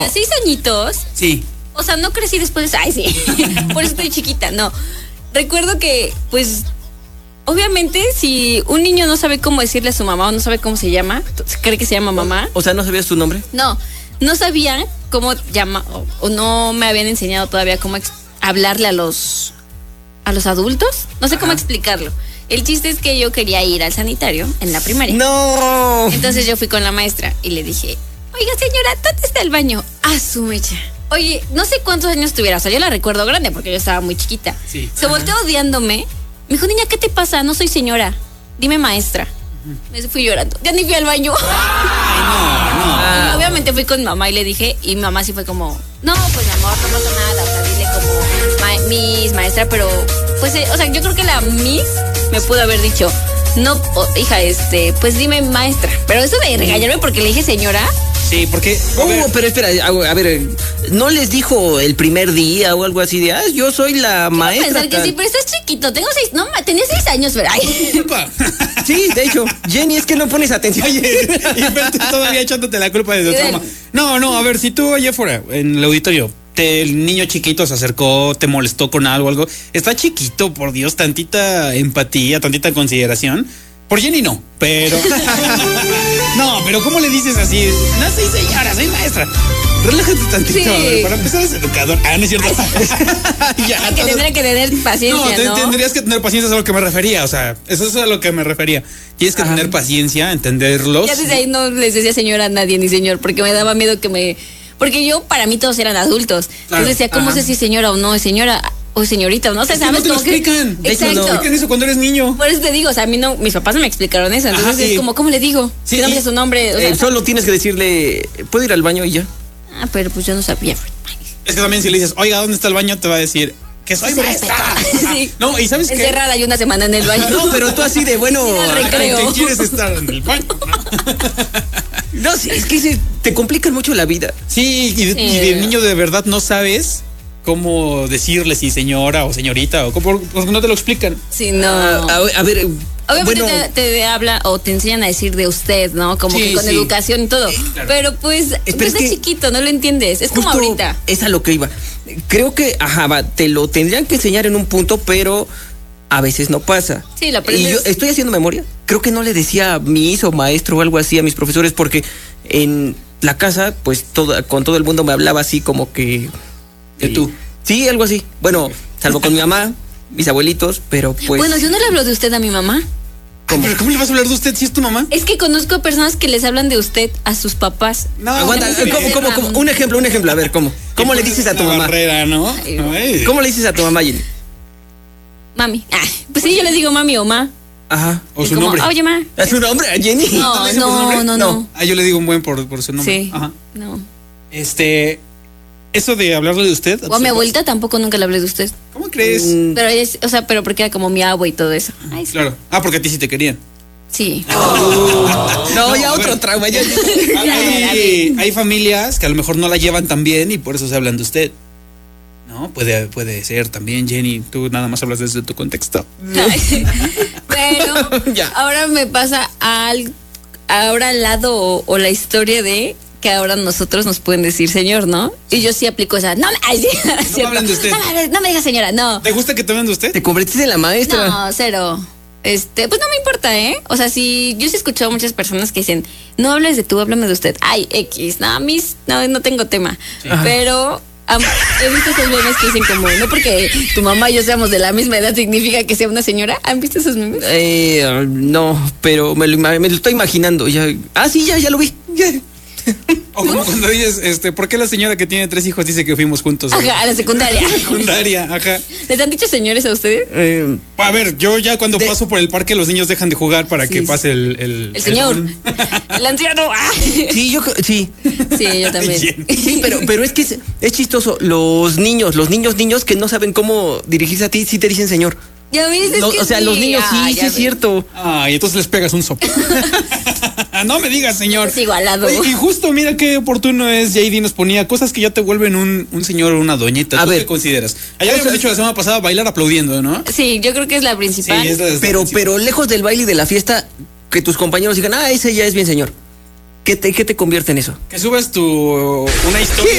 A 6 añitos. Sí. O sea, no crecí después de... Ay, sí. Por eso estoy chiquita, no. Recuerdo que, pues... Obviamente, si un niño no sabe cómo decirle a su mamá o no sabe cómo se llama, cree que se llama mamá. O sea, ¿no sabías su nombre? No sabían cómo llama o no me habían enseñado todavía cómo hablarle a los adultos. No sé cómo explicarlo. El chiste es que yo quería ir al sanitario en la primaria. ¡No! Entonces yo fui con la maestra y le dije, oiga señora, ¿dónde está el baño? A su mecha. Oye, no sé cuántos años tuviera, o sea, yo la recuerdo grande porque yo estaba muy chiquita. Sí. Se volteó odiándome. Me dijo, niña, ¿qué te pasa? No soy señora. Dime maestra. Me fui llorando. Ya ni fui al baño. Ay, Y obviamente fui con mi mamá y le dije, y mi mamá sí fue como, no, pues mi amor, no pasa nada. O sea, dile como Miss, maestra, pero, pues, o sea, yo creo que la Miss me pudo haber dicho, no, hija, pues dime maestra. Pero eso de regañarme porque le dije señora. Sí, porque... pero espera, a ver, ¿no les dijo el primer día o algo así de, yo soy la maestra? Pensar que sí, pero estás chiquito, tenía 6 años, pero... Culpa. Sí, de hecho, Jenny, es que no pones atención. Oye, y Fer, tú todavía echándote la culpa de tu trauma. No, a ver, si tú allá afuera, en el auditorio, el niño chiquito se acercó, te molestó con algo, está chiquito, por Dios, tantita empatía, tantita consideración. Por Jenny no, pero... No, pero ¿cómo le dices así? No soy señora, soy maestra. Relájate tantito, Sí. para empezar es educador. No es cierto. Ya, Que tendría que tener paciencia, ¿no? Tendrías que tener paciencia, es a lo que me refería. O sea, eso es a lo que me refería. Tienes que tener paciencia, entenderlos. Ya desde ahí no les decía señora a nadie ni señor, porque me daba miedo que me... Porque yo, para mí, todos eran adultos. Claro. Entonces decía, ¿cómo sé si es señora o no es señora? O señorita, o no sé, Es que ¿sabes? no te lo Como que- explican. Exacto. No te explican eso cuando eres niño. Por eso te digo, o sea, a mí no, mis papás no me explicaron eso. Entonces Ajá, es como, ¿cómo le digo? Sí, Si no me y- sé su nombre. O sea, Solo tienes que decirle, ¿puedo ir al baño y ya? pero pues yo no sabía. Es que también si le dices, oiga, ¿dónde está el baño? Te va a decir, que soy maestra. Sí. No, y ¿sabes qué? Encerrada y una semana en el baño. No, pero tú así de, bueno... Al recreo. ¿Qué quieres estar en el baño? No, sí, es que te complican mucho la vida. Sí, y de niño de verdad no sabes cómo decirle si señora o señorita o cómo, porque no te lo explican. Sí, no. A ver, Obviamente bueno, te habla o te enseñan a decir de usted, ¿no? Como Sí, que con sí. educación y todo. Claro. Pero pues, Pero pues es estás que chiquito, no lo entiendes. Es como justo ahorita. es a lo que iba. Creo que, te lo tendrían que enseñar en un punto, pero a veces no pasa. Sí, lo Y aprendes. yo estoy haciendo memoria. Creo que no le decía Miss o maestro o algo así a mis profesores porque en la casa, pues con todo el mundo me hablaba así como que... ¿De tú? Sí, algo así. Bueno, salvo con mi mamá, mis abuelitos, pero pues... Bueno, yo no le hablo de usted a mi mamá. ¿Pero cómo le vas a hablar de usted si es tu mamá? Es que conozco a personas que les hablan de usted a sus papás. No, Aguanta, ¿cómo? Un ejemplo, a ver, ¿cómo? ¿Cómo le dices a tu Una mamá? barrera, ¿no? Ay. Ay. ¿Cómo le dices a tu mamá, Jenny? Mami. Pues sí, yo le digo mami o ma. Ajá. O Y su como, nombre. Oye, ma. ¿A su nombre, a Jenny? No, ¿Le dicen por su nombre? no. Ah, yo le digo un buen por su nombre. Sí. Ajá. No. Eso de hablarle de usted. O a mi abuelita tampoco nunca le hablé de usted. ¿Cómo crees? Pero ella es, o sea, pero porque era como mi abue y todo eso. Ay, sí. Claro. Porque a ti sí te querían. Sí. No, ya a otro ver. trauma. Ya. Hay familias que a lo mejor no la llevan tan bien y por eso se hablan de usted. No, puede ser también, Jenny. Tú nada más hablas desde tu contexto. Pero Ya. ahora me pasa ahora al lado o la historia de que ahora nosotros nos pueden decir señor, ¿no? Y yo sí aplico esa. No, ay, sí, No hablan de usted. No me digas señora, no. ¿Te gusta que te hablen de usted? Te convertiste en la maestra. No, cero. Pues no me importa, ¿eh? O sea, si yo sí he escuchado a muchas personas que dicen, no hables de tú, háblame de usted. Ay, X, no tengo tema. Pero he visto esos memes que dicen como, no porque tu mamá y yo seamos de la misma edad significa que sea una señora. ¿Han visto esos memes? No, pero me lo estoy imaginando. Ya. Sí, ya lo vi. Ya. O como cuando dices, ¿por qué la señora que tiene 3 hijos dice que fuimos juntos? Ajá, a la secundaria. Secundaria, ajá. ¿Les han dicho señores a ustedes? A ver, yo ya cuando paso por el parque los niños dejan de jugar para que pase El señor. El anciano. Sí, sí. Sí, yo también. Sí, pero es que es chistoso. Los niños que no saben cómo dirigirse a ti, sí te dicen señor. Ya ves, es que O sea, sí. los niños sí Ya es ves. cierto. Ay, entonces les pegas un sopo. No me digas, señor. Es igualado. Oye, y justo, mira qué oportuno es, JD nos ponía cosas que ya te vuelven un señor o una doñita. A ¿Tú ver. qué consideras? Allá habíamos dicho la semana pasada bailar aplaudiendo, ¿no? Sí, yo creo que es la Sí, principal. es la Pero lejos del baile y de la fiesta, que tus compañeros digan, ese ya es bien señor. ¿Qué te convierte en eso? Que subas una historia.